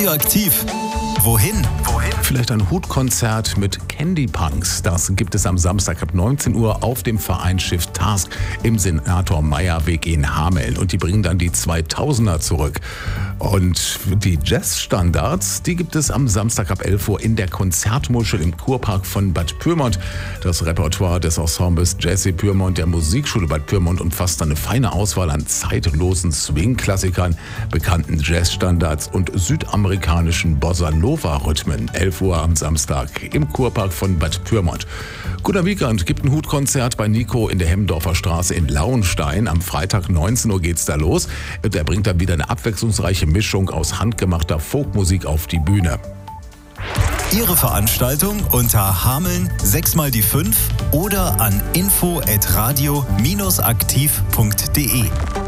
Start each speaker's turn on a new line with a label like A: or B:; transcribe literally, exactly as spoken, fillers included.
A: Radioaktiv. Wohin? Wohin?
B: Vielleicht ein Hutkonzert mit Candy Punks. Das gibt es am Samstag ab neunzehn Uhr auf dem Vereinsschiff Task im Senator-Meyer-Weg in Hameln. Und die bringen dann die zweitausender zurück. Und die Jazzstandards, die gibt es am Samstag ab elf Uhr in der Konzertmuschel im Kurpark von Bad Pyrmont. Das Repertoire des Ensembles Jesse Pyrmont der Musikschule Bad Pyrmont umfasst eine feine Auswahl an zeitlosen Swing-Klassikern, bekannten Jazzstandards und südamerikanischen Bossa-Nova-Rhythmen. elf Uhr am Samstag im Kurpark von Bad Pyrmont. Guter Weekend, gibt ein Hutkonzert bei Nico in der Hemmendorfer Straße in Lauenstein. Am Freitag neunzehn Uhr geht's da los. Der bringt dann wieder eine abwechslungsreiche Mischung aus handgemachter Folkmusik auf die Bühne.
A: Ihre Veranstaltung unter Hameln sechs mal die fünf oder an info at radio aktiv punkt de.